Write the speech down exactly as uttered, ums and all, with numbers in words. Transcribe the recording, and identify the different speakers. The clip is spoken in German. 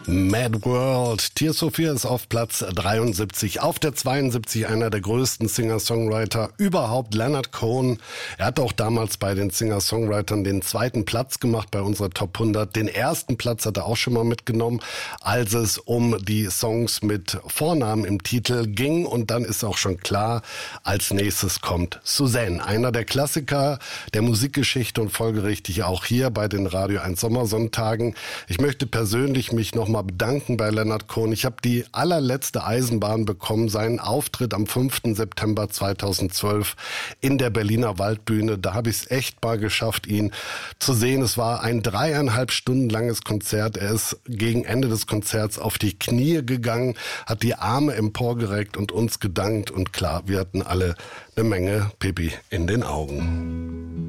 Speaker 1: Mad World. Tears for Fears auf Platz dreiundsiebzig. Auf der zweiundsiebzig einer der größten Singer-Songwriter überhaupt, Leonard Cohen. Er hat auch damals bei den Singer-Songwritern den zweiten Platz gemacht bei unserer Top hundert. Den ersten Platz hat er auch schon mal mitgenommen, als es um die Songs mit Vornamen im Titel ging. Und dann ist auch schon klar, als nächstes kommt Suzanne. Einer der Klassiker der Musikgeschichte und folgerichtig auch hier bei den Radio eins Sommersonntagen. Ich möchte persönlich mich nochmal bedanken bei Leonard Cohen. Ich habe die allerletzte Eisenbahn bekommen, seinen Auftritt am fünften September zweitausendzwölf in der Berliner Waldbühne. Da habe ich es echt mal geschafft, ihn zu sehen. Es war ein dreieinhalb Stunden langes Konzert. Er ist gegen Ende des Konzerts auf die Knie gegangen, hat die Arme emporgereckt und uns gedankt. Und klar, wir hatten alle eine Menge Pipi in den Augen.